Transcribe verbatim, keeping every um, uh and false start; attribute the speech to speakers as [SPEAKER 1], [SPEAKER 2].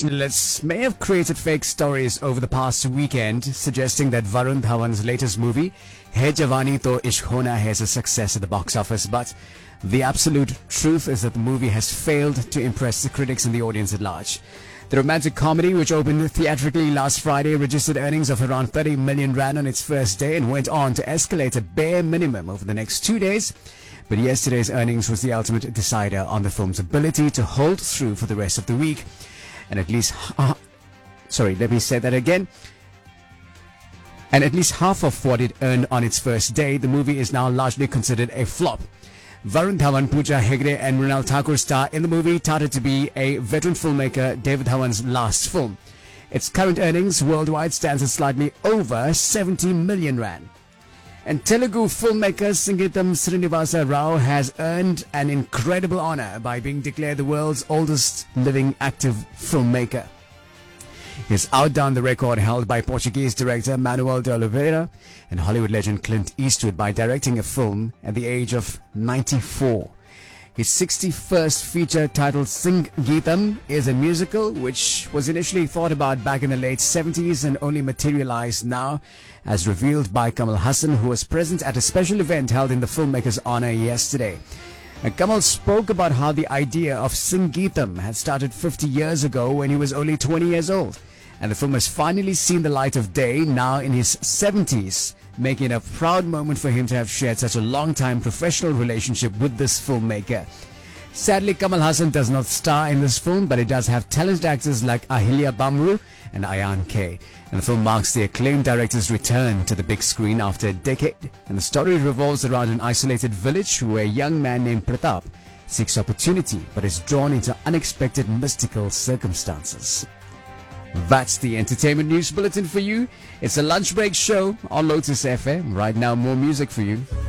[SPEAKER 1] sensationalists may have created fake stories over the past weekend suggesting that Varun Dhawan's latest movie, Hai Jawani To Ishq Hona Hai, is a success at the box office, but the absolute truth is that the movie has failed to impress the critics and the audience at large. The romantic comedy, which opened theatrically last Friday, registered earnings of around thirty million rand on its first day and went on to escalate a bare minimum over the next two days. But yesterday's earnings was the ultimate decider on the film's ability to hold through for the rest of the week. And at least, uh, sorry, let me say that again. And at least half of what it earned on its first day, the movie is now largely considered a flop. Varun Dhawan, Pooja Hegde and Mrinal Thakur star in the movie, touted to be a veteran filmmaker David Dhawan's last film. Its current earnings worldwide stands at slightly over seventy million rand. And Telugu filmmaker Sangeetam Srinivasa Rao has earned an incredible honor by being declared the world's oldest living active filmmaker. He's outdone the record held by Portuguese director Manuel de Oliveira and Hollywood legend Clint Eastwood by directing a film at the age of ninety-four. His sixty-first feature titled Sangeetam is a musical which was initially thought about back in the late seventies and only materialized now, as revealed by Kamal Haasan, who was present at a special event held in the filmmaker's honor yesterday. And Kamal spoke about how the idea of Sangeetam had started fifty years ago when he was only twenty years old. And the film has finally seen the light of day now in his seventies, making it a proud moment for him to have shared such a long-time professional relationship with this filmmaker. Sadly, Kamal Haasan does not star in this film, but it does have talented actors like Ahilya Bamru and Ayan K. And the film marks the acclaimed director's return to the big screen after a decade. And the story revolves around an isolated village where a young man named Pratap seeks opportunity but is drawn into unexpected mystical circumstances. That's the entertainment news bulletin for you. It's a lunch break show on Lotus F M. Right now, more music for you.